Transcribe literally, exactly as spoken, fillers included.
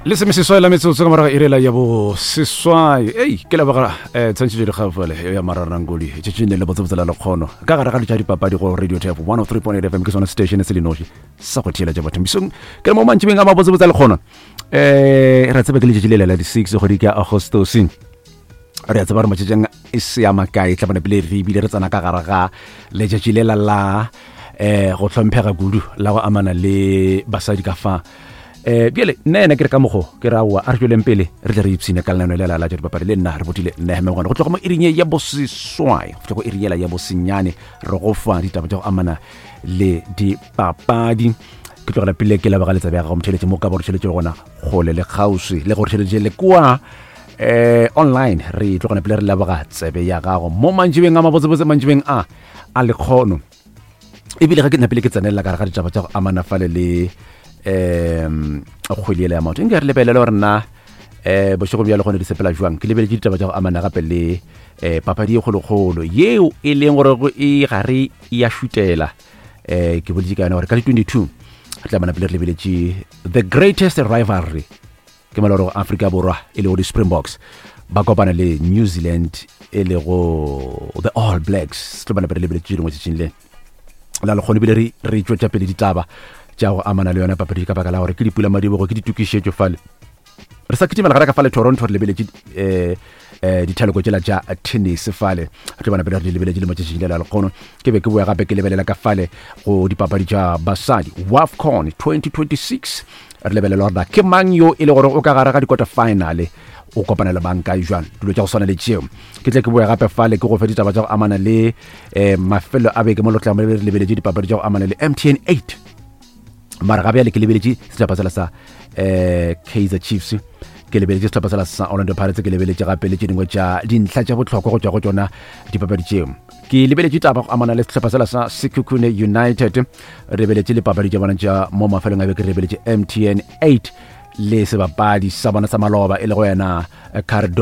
Lese me seswai la metsotso ka moraga irela ya bo seswai ei ke la baga eh tshantse di gafale ya mararangoli tshitshine le botsotsola le khono ka gara ga di papadi go radio type one oh three point eight F M ke sona station se le noshi sa go thiela ja batho misong ke mo mantsi benga mabotsotso le khono eh ra tsebe ke le tshile la di six go di ka Augustus re tsaba re matsheng e se ya makai tla bana pele re bile re tsana ka gara ga le tshile la la eh go tlhomphega gudu la go amana le basadi ka fa eh biele nena ke re ka mogo ke ra wa a re joleng pele re tle re ipsine ka lena le la la tšo papadi le nna re botile nna me gona go tloga mo irinye ya boseswai go tloga irinyela ya bosenyane re go fa ditaba tša go amana le di papadi ke tloga pele ke la ba galetsa ba ga go mtheletse mo ka bo tšheletse gona gole le gausi le go tšheletse le kwa eh online re tloga pele re la ba ga tsebe ya gago mo manjibeng a mabotsebotse manjibeng a a le khono ebile ga ke nna pele ke tsanela ka ga ditaba tša go amana fale le em a khwelele ya motho nka re lebele le rena eh bo shego bya le gone di sepela jwang ke lebele ditaba tša go amana gape le eh papadi e kgolokgolo yeo e leng gore go e gare ya shutela eh ke boletse kana gore ka twenty-two re tla mana pele re lebele the greatest rivalry ke maloro Africa borwa e le go di Springboks ba kopana le New Zealand e le go the All Blacks tla mana pele lebele tširo mo tšhinle la le gone bile re re tšwetša pele ditaba tšao amana le yona papadi ka baka la gore ke dipula madibo go ke ditukišetšo fale re sa kitimela gara ka fale Toronto re lebeletse eh eh dithaloko tšela tša tennis fale re bana pele re lebeletse le matšatši la lekgono ke be ke boya gape ke lebelela ka fale go dipapadi tša basadi WAFCON twenty twenty-six re lebelela gore ke mang yo e le gore o ka gara ga di quarter final o kopana le banka jwan dilo tša go swana le tšeo ke tle ke boya gape fale ke go fe ditaba tša go amana le eh mafelo a beke mo lo tla mo lebeletse dipapadi tša go amana le M T N eight mara gabe le ke lebeletse setlapa sa eh Kaizer Chiefs ke lebeletse setlapa sa Orlando Pirates ke lebeletse gape le dingwe tša dintlha tša botlhokwa go tšwa go tsona dipapadi tšeo ke lebeletse taba go amana le setlapa sa Sekhukhune United re lebeletse le papadi tša bona tša mo mafelong a be ke lebeletse M T N eight le sebapadi sa bona sa maloba e le go yena Cardo